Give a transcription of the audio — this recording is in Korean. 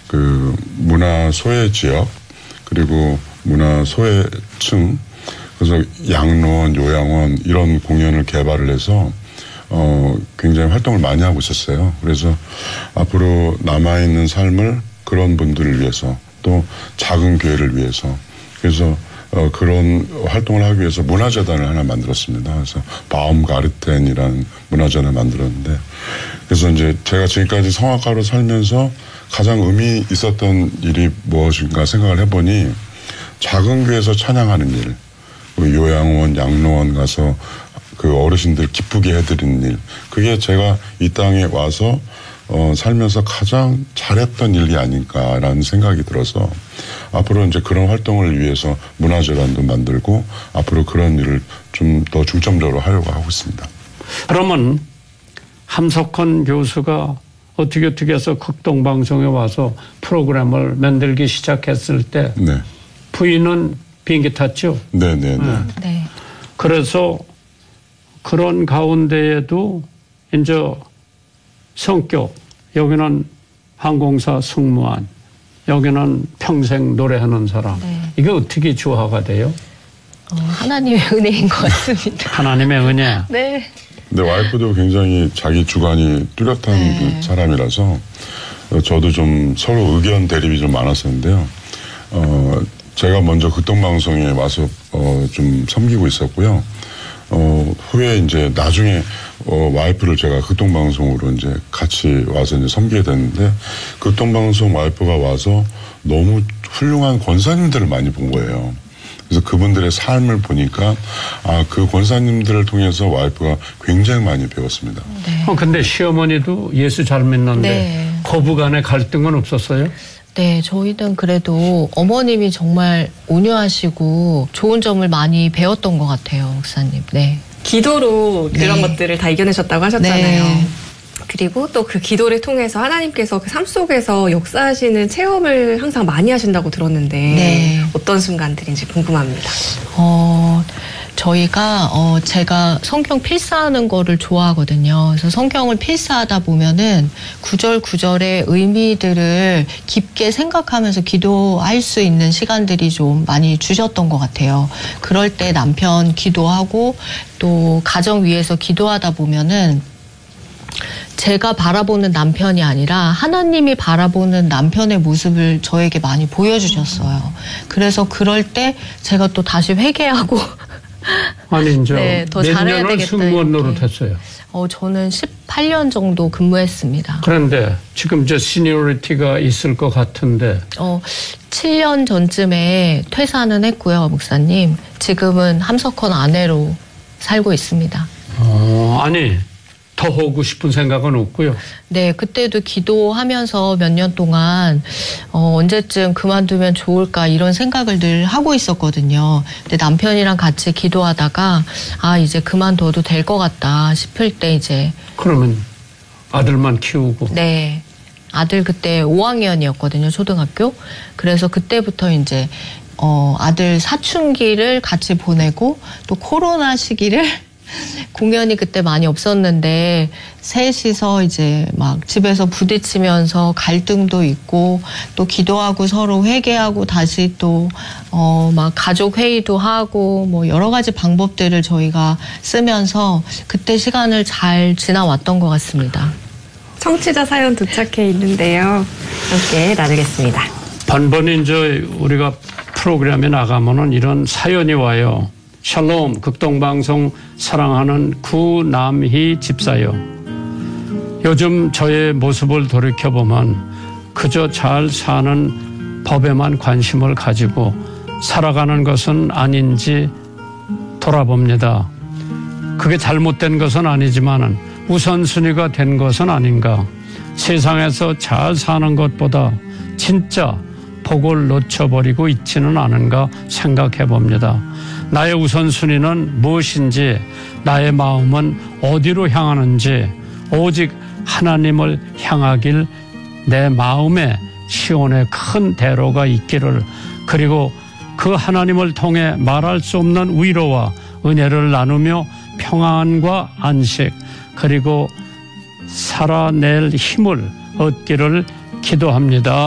그 문화 소외 지역 그리고 문화 소외층 그래서 양로원, 요양원 이런 공연을 개발을 해서 굉장히 활동을 많이 하고 있었어요. 그래서 앞으로 남아있는 삶을 그런 분들을 위해서 또 작은 교회를 위해서 그래서 그런 활동을 하기 위해서 문화재단을 하나 만들었습니다. 그래서 바움가르텐이라는 문화재단을 만들었는데 그래서 이제 제가 지금까지 성악가로 살면서 가장 의미 있었던 일이 무엇인가 생각을 해보니 작은 교회에서 찬양하는 일, 요양원, 양로원 가서 그 어르신들 기쁘게 해드리는 일, 그게 제가 이 땅에 와서 살면서 가장 잘했던 일이 아닐까라는 생각이 들어서 앞으로 이제 그런 활동을 위해서 문화재단도 만들고 앞으로 그런 일을 좀 더 중점적으로 하려고 하고 있습니다. 그러면 함석헌 교수가 어떻게 해서 극동방송에 와서 프로그램을 만들기 시작했을 때 네. 부인은 비행기 탔죠? 네네네. 네. 그래서 그런 가운데에도 이제 성격, 여기는 항공사 승무원, 여기는 평생 노래하는 사람. 네. 이게 어떻게 조화가 돼요? 하나님의 은혜인 것 같습니다. 하나님의 은혜. 네. 근데 와이프도 굉장히 자기 주관이 뚜렷한 네. 사람이라서 저도 좀 서로 의견 대립이 좀 많았었는데요. 제가 먼저 극동방송에 와서 좀 섬기고 있었고요. 후에 이제 나중에 와이프를 제가 극동방송으로 이제 같이 와서 이제 섬기게 됐는데 극동방송 와이프가 와서 너무 훌륭한 권사님들을 많이 본 거예요. 그래서 그분들의 삶을 보니까 그 권사님들을 통해서 와이프가 굉장히 많이 배웠습니다. 네. 근데 시어머니도 예수 잘 믿는데 네. 거부간의 갈등은 없었어요? 네, 저희는 그래도 어머님이 정말 온유하시고 좋은 점을 많이 배웠던 것 같아요, 목사님. 네. 기도로 그런 네. 것들을 다 이겨내셨다고 하셨잖아요. 네. 그리고 또 그 기도를 통해서 하나님께서 그 삶 속에서 역사하시는 체험을 항상 많이 하신다고 들었는데 네. 어떤 순간들인지 궁금합니다. 저희가 제가 성경 필사하는 거를 좋아하거든요. 그래서 성경을 필사하다 보면은 구절구절의 의미들을 깊게 생각하면서 기도할 수 있는 시간들이 좀 많이 주셨던 것 같아요. 그럴 때 남편 기도하고 또 가정 위해서 기도하다 보면은 제가 바라보는 남편이 아니라 하나님이 바라보는 남편의 모습을 저에게 많이 보여주셨어요. 그래서 그럴 때 제가 또 다시 회개하고 아니 이제 네, 더 몇 잘해야 년을 되겠다, 승무원 이렇게. 노릇했어요. 저는 18년 정도 근무했습니다. 그런데 지금 이제 시니어리티가 있을 것 같은데 7년 전쯤에 퇴사는 했고요, 목사님. 지금은 함석헌 아내로 살고 있습니다. 아니 더 하고 싶은 생각은 없고요. 네, 그때도 기도하면서 몇 년 동안 언제쯤 그만두면 좋을까 이런 생각을 늘 하고 있었거든요. 근데 남편이랑 같이 기도하다가 이제 그만둬도 될 것 같다 싶을 때 이제 그러면 아들만 키우고. 네, 아들 그때 5학년이었거든요, 초등학교. 그래서 그때부터 이제 아들 사춘기를 같이 보내고 또 코로나 시기를 공연이 그때 많이 없었는데 셋이서 이제 막 집에서 부딪히면서 갈등도 있고 또 기도하고 서로 회개하고 다시 또 막 가족 회의도 하고 뭐 여러 가지 방법들을 저희가 쓰면서 그때 시간을 잘 지나왔던 것 같습니다. 청취자 사연 도착해 있는데요. 함께 나누겠습니다. 번번이 이제 우리가 프로그램에 나가면은 이런 사연이 와요. 샬롬, 극동방송 사랑하는 구남희 집사요. 요즘 저의 모습을 돌이켜보면 그저 잘 사는 법에만 관심을 가지고 살아가는 것은 아닌지 돌아봅니다. 그게 잘못된 것은 아니지만 우선순위가 된 것은 아닌가. 세상에서 잘 사는 것보다 진짜 복을 놓쳐버리고 있지는 않은가 생각해 봅니다. 나의 우선순위는 무엇인지, 나의 마음은 어디로 향하는지, 오직 하나님을 향하길 내 마음에 시온의 큰 대로가 있기를, 그리고 그 하나님을 통해 말할 수 없는 위로와 은혜를 나누며 평안과 안식, 그리고 살아낼 힘을 얻기를 기도합니다.